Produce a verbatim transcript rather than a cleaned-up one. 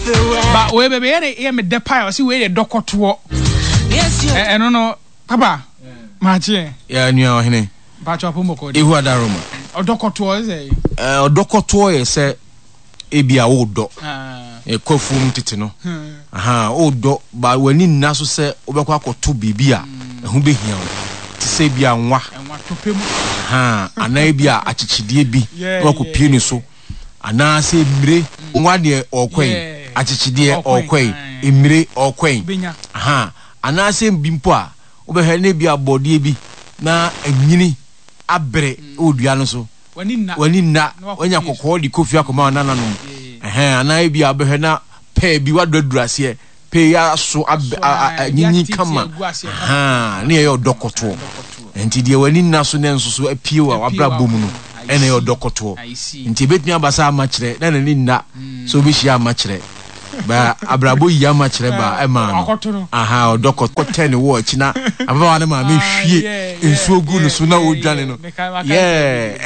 But we be here me de pie see we de dokoto. Yes you. Eh no no papa. Machi. Ya nua ohene. Ba cho pomoko. Ehu adaroma. Odokoto is eh. Eh odokoto ye se ebia wo do. Ah. E kofum tete no. Aha, wo do ba wani nna so se obekọ akoto bibia. Ehu behia. Ti se bia nwa. Enwa topemu. Aha, ana bia achichidie bi. Wo ko pie ni so. Ana se mire nwa de okwen. Achichidie okwen. Emire okwen. Aha, ana se bimpo a obehwe ne bia bodie bi na anyini abre odua no so. Wani nna. Wani nna. Wanya kokko di kofi akoma na nanom. Eh ana bia obehwe na pe bi wadadurase pe ya so anyini kama. Ha, ne ye odokoto. Enti de wani nna so ne nso so apie wa abrabom no. Ene ye odokoto. Enti betumi abasa amachire na ne nna so bi hia amachire. Ba abrabo yi amachire ba e ma no. Aha odokoto ten wo achi na ababa na ma me hwie ensuo gu no so na odwane no. Yeah.